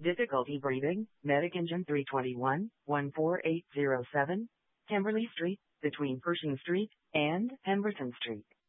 Difficulty breathing, Medic Engine 321, 14807, Kimberly Street, between Pershing Street and Pemberton Street.